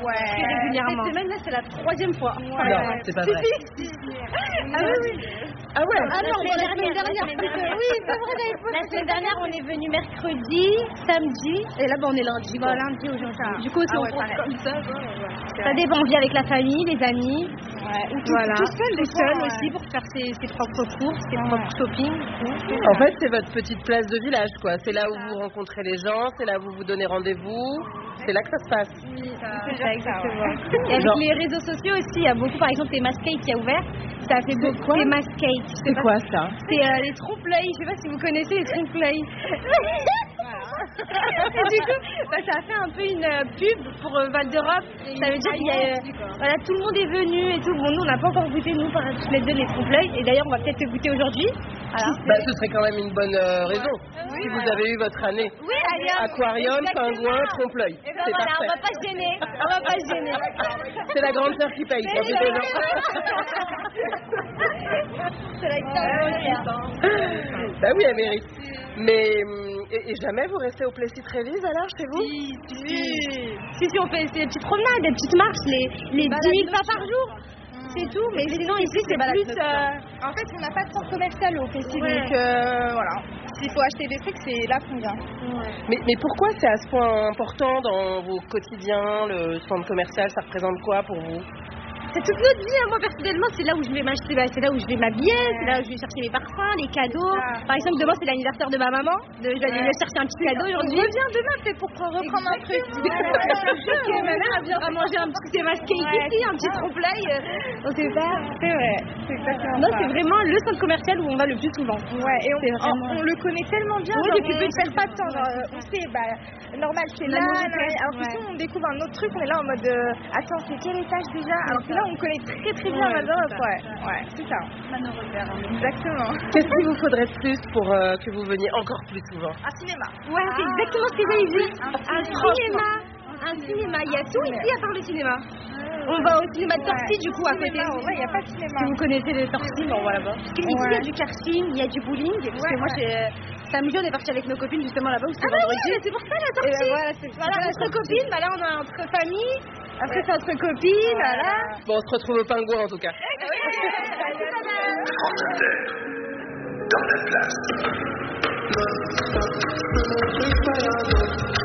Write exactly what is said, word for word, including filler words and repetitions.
Ouais. Régulièrement. Cette semaine là c'est la troisième fois. Ouais. Non, c'est pas vrai. Ah oui, oui. Ah ouais. Ah non, la la semaine semaine dernière. dernière. Oui, c'est vrai, j'avais pas. La semaine dernière, on est venu mercredi, samedi. Et là, bah, on est lundi. Bah, lundi aujourd'hui. Du coup, si Ah on ouais, compte pareil. comme ça, ouais. Ça dépend, on vit avec la famille, les amis. Ouais. Ou tout, Voilà. tout seul, des Tout fois, seul ouais. aussi pour faire ses, ses propres courses, ses Ouais. propres shopping. Tout. En fait, c'est votre petite place de village, quoi. C'est là où vous rencontrez les gens, c'est là où vous vous donnez rendez-vous. C'est là que ça se passe. Oui, ça, C'est ça, ça, exactement. ouais. Et avec Genre- les réseaux sociaux aussi, il y a beaucoup, par exemple, Théma Skate qui a ouvert. Ça a fait beaucoup. quoi Théma Skate. C'est quoi ça? C'est euh, les trompe-l'œil. Je sais pas si vous connaissez les trompe-l'œil. Et du coup, bah, ça a fait un peu une euh, pub pour euh, Val d'Europe. Ça veut dire qu'il y a, euh, voilà, tout le monde est venu et tout. Bon, nous, on n'a pas encore goûté, nous, par toutes les deux, les trompe-l'œil. Et d'ailleurs, on va peut-être le goûter aujourd'hui. Voilà. Bah, ce serait quand même une bonne euh, raison. Si vous avez eu votre année. Oui, allez, hop. Aquarium, Exactement. pingouin, trompe-l'œil. Et ben C'est voilà, parfait. on va pas se gêner. On va pas se gêner. C'est la grande sœur qui paye. C'est profitez-en. C'est la grande Bah oui, elle mérite. Mais hum, et, et jamais vous restez au Plessis Trévise alors chez vous? Si, si, si, si, on fait des petites promenades, des petites marches, les, les dix mille pas par jour. C'est tout, mais sinon ici c'est plus... euh, En fait, on n'a pas de centre commercial au festival, Ouais. donc euh, voilà. S'il faut acheter des trucs, c'est là qu'on vient. Mais, mais pourquoi c'est à ce point important dans vos quotidiens? Le centre commercial, ça représente quoi pour vous? C'est toute notre vie, hein. Moi personnellement, c'est là où je vais m'acheter, bah, c'est là où je vais m'habiller, c'est là où je vais chercher les parfums, les cadeaux. ça. Par exemple, demain c'est l'anniversaire de ma maman, de, je vais aller Ouais. lui chercher un petit cadeau On aujourd'hui. revient demain, c'est pour reprendre un truc. Parce que ma mère elle viendra manger un petit Théma Skate Ouais. ici, un petit trompe-l'œil. euh, On sait pas. C'est vrai, c'est exactement Non, ça. c'est vraiment le centre commercial où on va le plus souvent. Ouais, et on, C'est vraiment- on, on le connaît tellement bien, Ouais, genre, depuis on petit. perd pas de temps. Genre, euh, on sait, bah, normal, c'est La là, nourriture, là, alors que ouais. si on découvre un autre truc, on est là en mode, euh, attends, c'est quel étage déjà? Alors que là, on connaît très très bien Ouais, Val d'Europe, c'est ça. ouais, ouais, c'est ça. Ça nous repère. Exactement. Qu'est-ce qu'il vous faudrait de plus pour euh, que vous veniez encore plus souvent? Un cinéma. Ouais, c'est exactement ce que j'allais dire. Un cinéma. cinéma. Un cinéma. Il y a tout ici à part le cinéma. On va au cinéma de Torcy, du coup, à côté. Cinéma, ouais, il n'y a pas de cinéma. Si vous connaissez les Torcy, bon, voilà. Parce que ici, il y a du karting, il y a du bowling. Parce que Ouais, moi, ouais. j'ai... Samedi, on est parti avec nos copines justement là-bas où c'est Ah bah vendredi. oui, c'est pour ça la Et Torcy. ben voilà, c'est voilà, la entre copines, bah là on a entre famille, après c'est entre copines, voilà. Bon, on se retrouve au pingouin en tout cas. France Inter, dans la place.